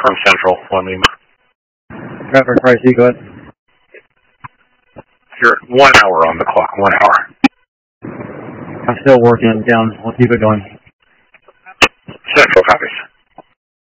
from Central, Fleming. Traffic Pricey, go ahead. You're 1 hour on the clock, 1 hour. I'm still working down. We'll keep it going.